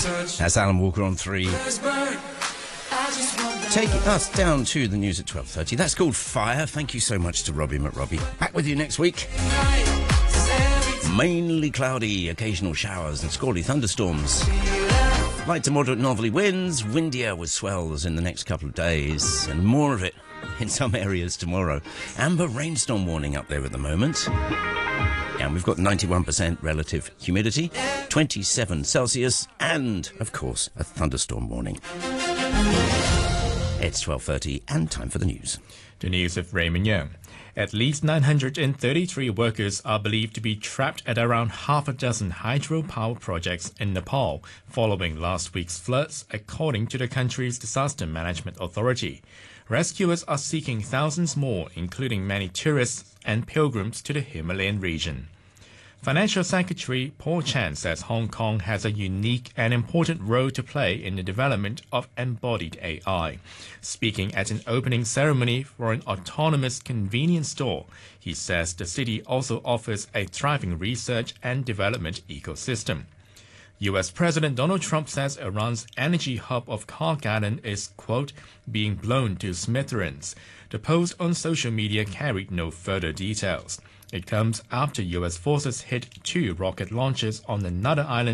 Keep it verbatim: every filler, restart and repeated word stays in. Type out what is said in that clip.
That's Alan Walker on three. Taking us down to the news at twelve thirty. That's called Fire. Thank you so much to Robbie McRobbie. Back with you next week. Mainly cloudy, occasional showers and squally thunderstorms. Light to moderate northerly winds, windier with swells in the next couple of days, and more of it in some areas tomorrow. Amber rainstorm warning up there at the moment. And we've got ninety-one percent relative humidity, twenty-seven Celsius, and, of course, a thunderstorm warning. It's twelve thirty and time for the news. The news of Raymond Young. At least nine hundred thirty-three workers are believed to be trapped at around half a dozen hydropower projects in Nepal following last week's floods, according to the country's Disaster Management Authority. Rescuers are seeking thousands more, including many tourists and pilgrims to the Himalayan region. Financial Secretary Paul Chan says Hong Kong has a unique and important role to play in the development of embodied A I. Speaking at an opening ceremony for an autonomous convenience store, he says the city also offers a thriving research and development ecosystem. U S President Donald Trump says Iran's energy hub of Kargan is, quote, being blown to smithereens. The post on social media carried no further details. It comes after U S forces hit two rocket launches on another island